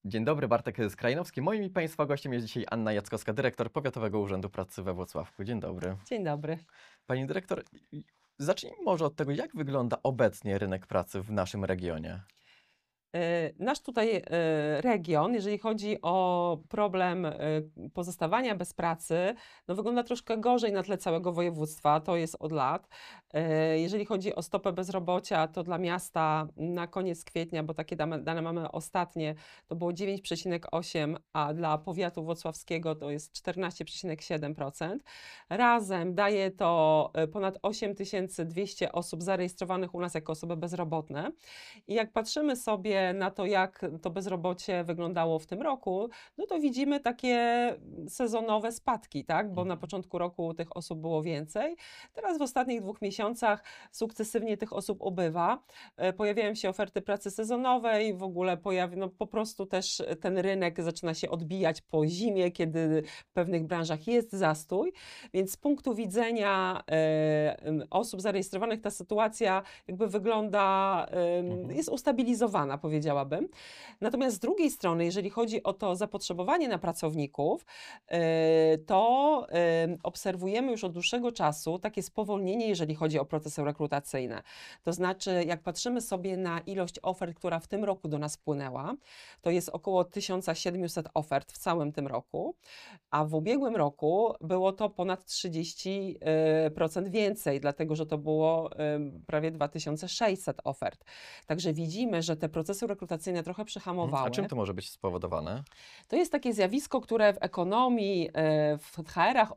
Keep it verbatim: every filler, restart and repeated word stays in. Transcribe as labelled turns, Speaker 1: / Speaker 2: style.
Speaker 1: Dzień dobry, Bartek Skrajnowski. Moim i Państwa gościem jest dzisiaj Anna Jackowska, dyrektor Powiatowego Urzędu Pracy we Włocławku. Dzień dobry.
Speaker 2: Dzień dobry.
Speaker 1: Pani dyrektor, zacznijmy może od tego, jak wygląda obecnie rynek pracy w naszym regionie.
Speaker 2: Nasz tutaj region, jeżeli chodzi o problem pozostawania bez pracy, no wygląda troszkę gorzej na tle całego województwa, to jest od lat. Jeżeli chodzi o stopę bezrobocia, to dla miasta na koniec kwietnia, bo takie dane, dane mamy ostatnie, to było dziewięć przecinek osiem, a dla powiatu włocławskiego to jest czternaście przecinek siedem procent. Razem daje to ponad osiem tysięcy dwieście osób zarejestrowanych u nas jako osoby bezrobotne. I jak patrzymy sobie na to, jak to bezrobocie wyglądało w tym roku, no to widzimy takie sezonowe spadki, tak? Bo na początku roku tych osób było więcej. Teraz w ostatnich dwóch miesiącach sukcesywnie tych osób ubywa. Pojawiają się oferty pracy sezonowej, w ogóle pojawi, no po prostu też ten rynek zaczyna się odbijać po zimie, kiedy w pewnych branżach jest zastój. Więc z punktu widzenia e, osób zarejestrowanych ta sytuacja jakby wygląda, e,
Speaker 1: Mhm.
Speaker 2: jest ustabilizowana, powiedziałabym. Natomiast z drugiej strony, jeżeli chodzi o to zapotrzebowanie na pracowników, e, to e, obserwujemy już od dłuższego czasu takie spowolnienie, jeżeli chodzi o procesy rekrutacyjne. To znaczy, jak patrzymy sobie na ilość ofert, która w tym roku do nas wpłynęła, to jest około tysiąc siedemset ofert w całym tym roku, a w ubiegłym roku było to ponad trzydzieści procent więcej, dlatego że to było prawie dwa tysiące sześćset ofert. Także widzimy, że te procesy rekrutacyjne trochę przyhamowały.
Speaker 1: A czym to może być spowodowane?
Speaker 2: To jest takie zjawisko, które w ekonomii, w H R-ach